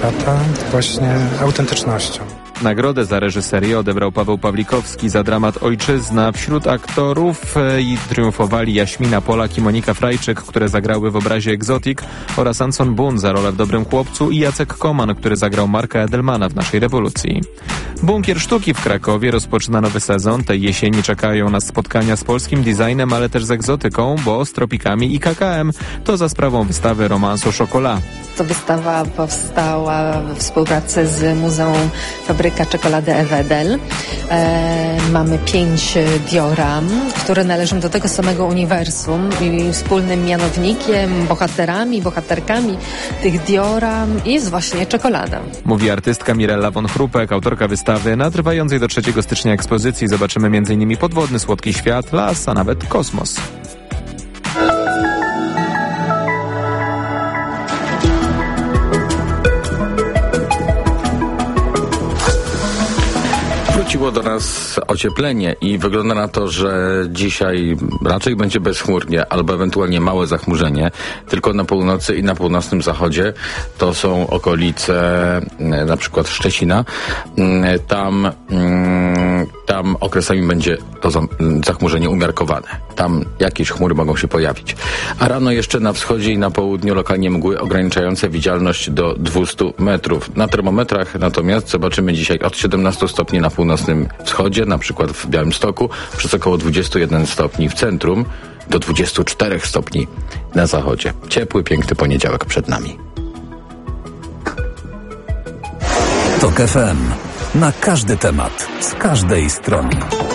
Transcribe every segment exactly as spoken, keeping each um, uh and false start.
świata właśnie autentycznością. Nagrodę za reżyserię odebrał Paweł Pawlikowski za dramat Ojczyzna. Wśród aktorów i triumfowali Jaśmina Polak i Monika Frajczyk, które zagrały w obrazie Egzotik, oraz Anson Bun za rolę w Dobrym Chłopcu i Jacek Koman, który zagrał Marka Edelmana w Naszej rewolucji. Bunkier Sztuki w Krakowie rozpoczyna nowy sezon. Tej jesieni czekają nas spotkania z polskim designem, ale też z egzotyką, bo z tropikami i kakałem. To za sprawą wystawy romansu Chocolat. To wystawa powstała we współpracy z Muzeum Fabryka Czekolady Ewedel. E, mamy pięć dioram, które należą do tego samego uniwersum i wspólnym mianownikiem, bohaterami, bohaterkami tych dioram jest właśnie czekolada. Mówi artystka Mirella von Chrupek, autorka wystawy. Na trwającej do trzeciego stycznia ekspozycji zobaczymy między innymi podwodny słodki świat, las, a nawet kosmos. Wróciło do nas ocieplenie i wygląda na to, że dzisiaj raczej będzie bezchmurnie albo ewentualnie małe zachmurzenie, tylko na północy i na północnym zachodzie. To są okolice na przykład Szczecina. Tam, tam okresami będzie to zachmurzenie umiarkowane. Tam jakieś chmury mogą się pojawić. A rano jeszcze na wschodzie i na południu lokalnie mgły ograniczające widzialność do dwieście metrów. Na termometrach natomiast zobaczymy dzisiaj od siedemnastu stopni na północnym wschodzie, na przykład w Białymstoku, przez około dwadzieścia jeden stopni w centrum, do dwudziestu czterech stopni na zachodzie. Ciepły, piękny poniedziałek przed nami. Tok F M. Na każdy temat, z każdej strony.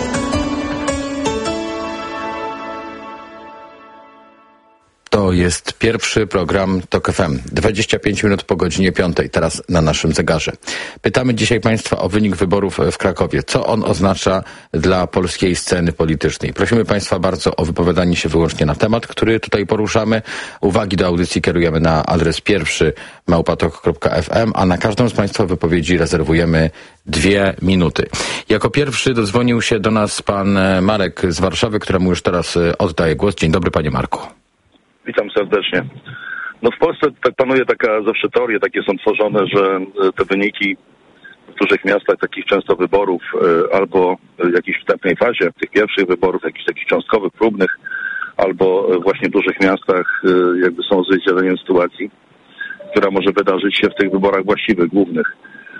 To jest pierwszy program Tok F M. dwadzieścia pięć minut po godzinie piątej, teraz na naszym zegarze. Pytamy dzisiaj Państwa o wynik wyborów w Krakowie. Co on oznacza dla polskiej sceny politycznej? Prosimy Państwa bardzo o wypowiadanie się wyłącznie na temat, który tutaj poruszamy. Uwagi do audycji kierujemy na adres pierwszy małpatok kropka f m, a na każdą z Państwa wypowiedzi rezerwujemy dwie minuty. Jako pierwszy dodzwonił się do nas pan Marek z Warszawy, któremu już teraz oddaję głos. Dzień dobry, panie Marku. Witam serdecznie. No w Polsce tak panuje taka zawsze teorie, takie są tworzone, że te wyniki w dużych miastach, takich często wyborów, albo w jakiejś wstępnej fazie, tych pierwszych wyborów, jakichś takich cząstkowych, próbnych, albo właśnie w dużych miastach jakby są odzwierciedleniem sytuacji, która może wydarzyć się w tych wyborach właściwych, głównych.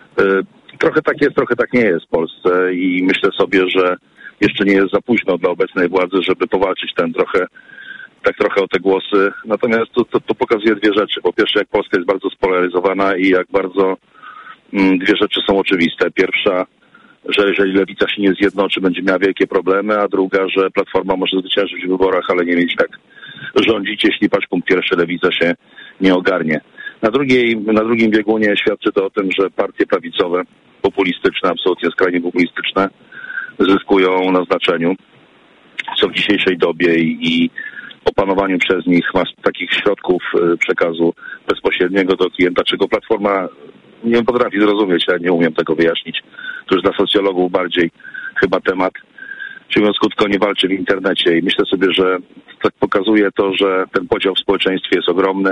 Trochę tak jest, trochę tak nie jest w Polsce i myślę sobie, że jeszcze nie jest za późno dla obecnej władzy, żeby powalczyć ten trochę tak trochę o te głosy. Natomiast to, to, to pokazuje dwie rzeczy. Po pierwsze, jak Polska jest bardzo spolaryzowana i jak bardzo mm, dwie rzeczy są oczywiste. Pierwsza, że jeżeli Lewica się nie zjednoczy, będzie miała wielkie problemy, a druga, że Platforma może zwyciężyć w wyborach, ale nie mieć jak rządzić, jeśli patrz punkt pierwszy Lewica się nie ogarnie. Na drugiej, na drugim biegunie świadczy to o tym, że partie prawicowe, populistyczne, absolutnie skrajnie populistyczne, zyskują na znaczeniu, co w dzisiejszej dobie i, i opanowaniu przez nich mas takich środków przekazu bezpośredniego do klienta, czego Platforma nie potrafi zrozumieć, ja nie umiem tego wyjaśnić. To już dla socjologów bardziej chyba temat. Czyli mówiąc krótko, nie walczy w internecie i myślę sobie, że tak pokazuje to, że ten podział w społeczeństwie jest ogromny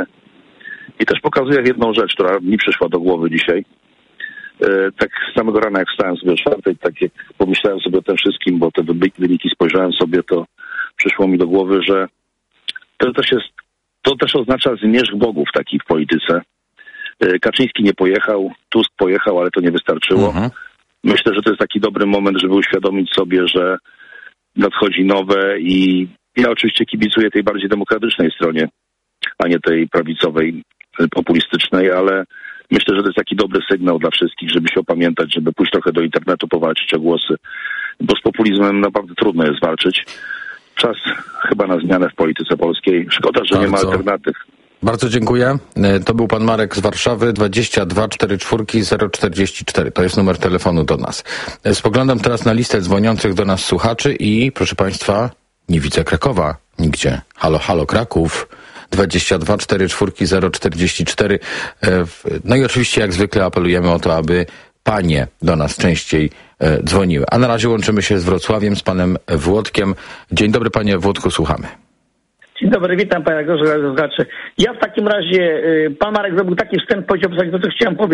i też pokazuje jedną rzecz, która mi przyszła do głowy dzisiaj. Tak z samego rana, jak wstałem sobie o czwartej, tak jak pomyślałem sobie o tym wszystkim, bo te wyniki spojrzałem sobie, to przyszło mi do głowy, że to też jest, to też oznacza zmierzch bogów taki w polityce. Kaczyński nie pojechał, Tusk pojechał, ale to nie wystarczyło. Mhm. Myślę, że to jest taki dobry moment, żeby uświadomić sobie, że nadchodzi nowe i ja oczywiście kibicuję tej bardziej demokratycznej stronie, a nie tej prawicowej, populistycznej, ale myślę, że to jest taki dobry sygnał dla wszystkich, żeby się opamiętać, żeby pójść trochę do internetu, powalczyć o głosy, bo z populizmem naprawdę trudno jest walczyć. Czas chyba na zmianę w polityce polskiej. Szkoda, że Bardzo. nie ma alternatyw. Bardzo dziękuję. To był pan Marek z Warszawy, dwadzieścia dwa czterdzieści cztery zero czterdzieści cztery. To jest numer telefonu do nas. Spoglądam teraz na listę dzwoniących do nas słuchaczy i, proszę państwa, nie widzę Krakowa nigdzie. Halo, halo, Kraków. dwadzieścia dwa czterdzieści cztery zero czterdzieści cztery. No i oczywiście jak zwykle apelujemy o to, aby panie do nas częściej e, dzwoniły. A na razie łączymy się z Wrocławiem, z panem Włodkiem. Dzień dobry, panie Włodku, słuchamy. Dzień dobry, witam pana Grzegorza. Ja w takim razie, y, pan Marek zrobił taki wstęp, powiedział, to co chciałem powiedzieć.